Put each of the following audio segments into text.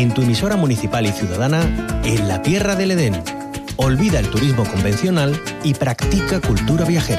en tu emisora municipal y ciudadana, en la Tierra del Edén. Olvida el turismo convencional y practica cultura viajera.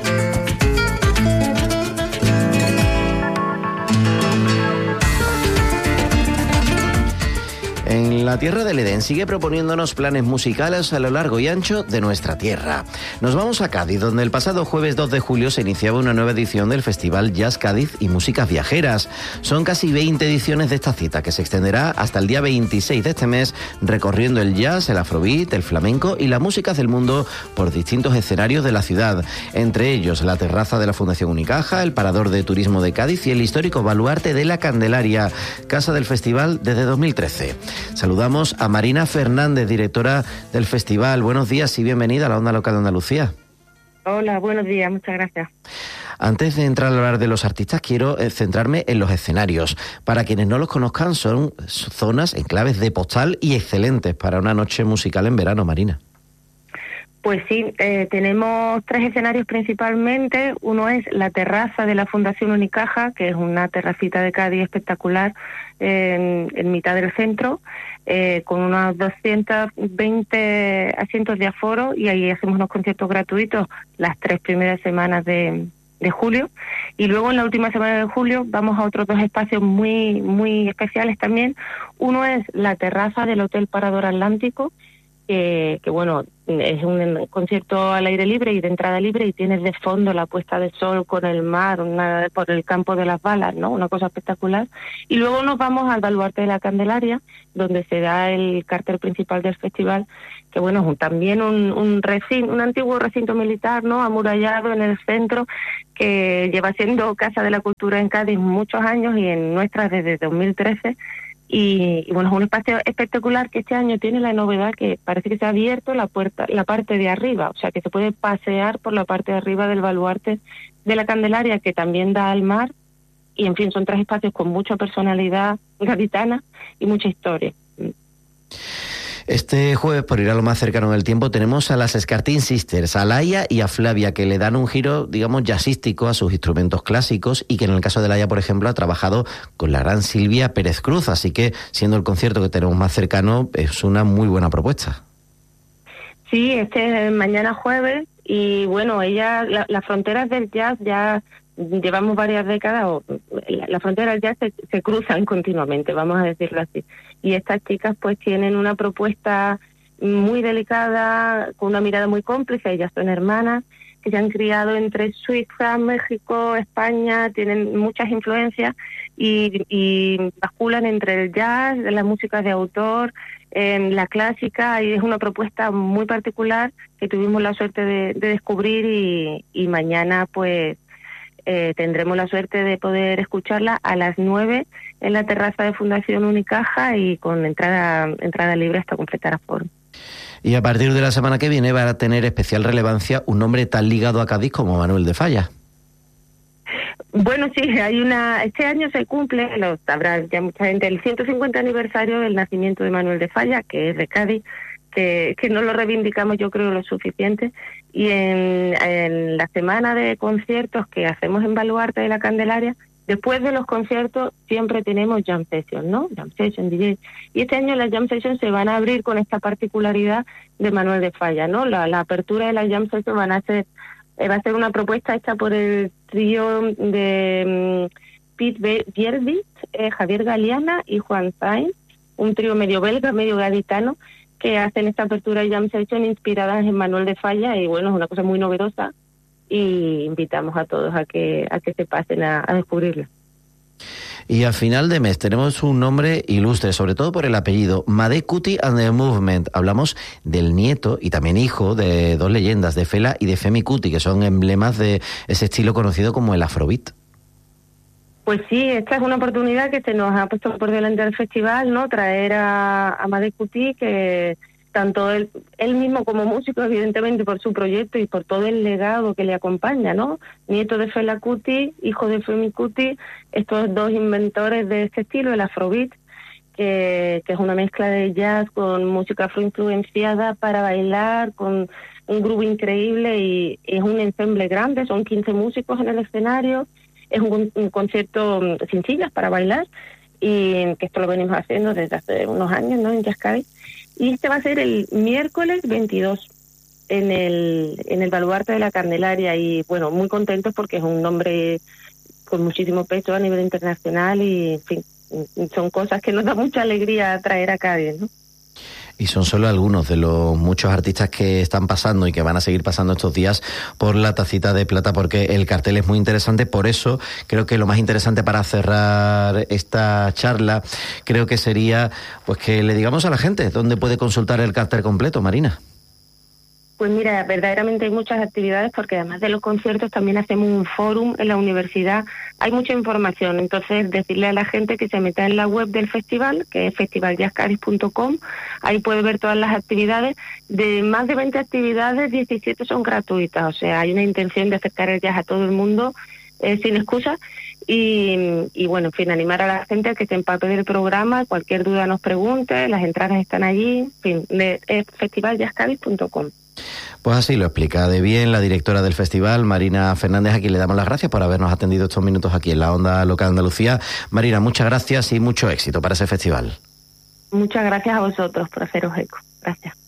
En la Tierra del Edén sigue proponiéndonos planes musicales a lo largo y ancho de nuestra tierra. Nos vamos a Cádiz, donde el pasado jueves 2 de julio se iniciaba una nueva edición del Festival Jazz Cádiz y Músicas Viajeras. Son casi 20 ediciones de esta cita, que se extenderá hasta el día 26 de este mes, recorriendo el jazz, el afrobeat, el flamenco y las músicas del mundo por distintos escenarios de la ciudad. Entre ellos, la terraza de la Fundación Unicaja, el Parador de Turismo de Cádiz y el histórico baluarte de la Candelaria, casa del festival desde 2013. Saludamos a Marina Fernández, directora del festival. Buenos días y bienvenida a la Onda Local de Andalucía. Hola, buenos días, muchas gracias. Antes de entrar a hablar de los artistas, quiero centrarme en los escenarios. Para quienes no los conozcan, son zonas, enclaves de postal y excelentes para una noche musical en verano, Marina. Pues sí, tenemos 3 escenarios principalmente. Uno es la terraza de la Fundación Unicaja, que es una terracita de Cádiz espectacular en mitad del centro, con unos 220 asientos de aforo, y ahí hacemos unos conciertos gratuitos las 3 primeras semanas de julio. Y luego en la última semana de julio vamos a otros 2 espacios muy, muy especiales también. Uno es la terraza del Hotel Parador Atlántico, que bueno, es un concierto al aire libre y de entrada libre, y tienes de fondo la puesta de sol con el mar, por el campo de las balas, ¿no? Una cosa espectacular. Y luego nos vamos al baluarte de la Candelaria, donde se da el cartel principal del festival, que bueno, es también un antiguo recinto militar, ¿no? Amurallado en el centro, que lleva siendo Casa de la Cultura en Cádiz muchos años y en nuestra desde 2013. Y bueno, es un espacio espectacular que este año tiene la novedad que parece que se ha abierto la parte de arriba, o sea que se puede pasear por la parte de arriba del baluarte de la Candelaria, que también da al mar. Y en fin, son 3 espacios con mucha personalidad gaditana y mucha historia. Este jueves, por ir a lo más cercano en el tiempo, tenemos a las Escartín Sisters, a Laia y a Flavia, que le dan un giro, digamos, jazzístico a sus instrumentos clásicos, y que en el caso de Laia, por ejemplo, ha trabajado con la gran Silvia Pérez Cruz, así que, siendo el concierto que tenemos más cercano, es una muy buena propuesta. Sí, este es mañana jueves, y bueno, las fronteras del jazz ya llevamos varias décadas, las fronteras del jazz se cruzan continuamente, vamos a decirlo así. Y estas chicas pues tienen una propuesta muy delicada, con una mirada muy cómplice. Ellas son hermanas que se han criado entre Suiza, México, España, tienen muchas influencias y basculan entre el jazz, la música de autor, la clásica, y es una propuesta muy particular que tuvimos la suerte de descubrir, y mañana pues tendremos la suerte de poder escucharla a las 9 en la terraza de Fundación Unicaja, y con entrada libre hasta completar aforo. Y a partir de la semana que viene va a tener especial relevancia un nombre tan ligado a Cádiz como Manuel de Falla. Bueno, sí, este año se cumple, lo sabrá ya mucha gente, el 150 aniversario del nacimiento de Manuel de Falla, que es de Cádiz, que no lo reivindicamos, yo creo, lo suficiente. Y en la semana de conciertos que hacemos en Baluarte de la Candelaria, después de los conciertos siempre tenemos jam sessions, ¿no? Jam session, DJ. Y este año las jam sessions se van a abrir con esta particularidad de Manuel de Falla, ¿no? La apertura de las jam sessions va a ser una propuesta hecha por el trío de Pete Biervit, Javier Galeana y Juan Sainz, un trío medio belga, medio gaditano, que hacen esta apertura de jam session inspiradas en Manuel de Falla, y bueno, es una cosa muy novedosa, y invitamos a todos a que se pasen a descubrirla. Y a final de mes tenemos un nombre ilustre, sobre todo por el apellido, Made Kuti and the Movement. Hablamos del nieto y también hijo de 2 leyendas, de Fela y de Femi Kuti, que son emblemas de ese estilo conocido como el afrobeat. Pues sí, esta es una oportunidad que se nos ha puesto por delante del festival, ¿no? Traer a Made Kuti, que tanto él mismo como músico, evidentemente, por su proyecto y por todo el legado que le acompaña, ¿no? Nieto de Fela Kuti, hijo de Femi Kuti, estos 2 inventores de este estilo, el afrobeat, que es una mezcla de jazz con música afroinfluenciada para bailar, con un groove increíble, y es un ensemble grande, son 15 músicos en el escenario, es un concierto sin sillas para bailar, y que esto lo venimos haciendo desde hace unos años, ¿no?, en Jazz Cádiz. Y este va a ser el miércoles 22 en el Baluarte de la Candelaria, y bueno, muy contentos porque es un nombre con muchísimo peso a nivel internacional y, en fin, son cosas que nos da mucha alegría traer a Cádiz, ¿no? Y son solo algunos de los muchos artistas que están pasando y que van a seguir pasando estos días por la Tacita de Plata, porque el cartel es muy interesante. Por eso creo que lo más interesante para cerrar esta charla creo que sería pues que le digamos a la gente dónde puede consultar el cartel completo, Marina. Pues mira, verdaderamente hay muchas actividades, porque además de los conciertos también hacemos un fórum en la universidad. Hay mucha información, entonces decirle a la gente que se meta en la web del festival, que es festivaljazzcadiz.com. Ahí puede ver todas las actividades. De más de 20 actividades, 17 son gratuitas, o sea, hay una intención de acercar el jazz a todo el mundo sin excusa. Y bueno, en fin, animar a la gente a que se empape del programa, cualquier duda nos pregunte, las entradas están allí, en fin, es festivaljazzcadiz.com. Pues así lo explica de bien la directora del festival, Marina Fernández, a quien le damos las gracias por habernos atendido estos minutos aquí en la Onda Local de Andalucía. Marina, muchas gracias y mucho éxito para ese festival. Muchas gracias a vosotros por haceros eco. Gracias.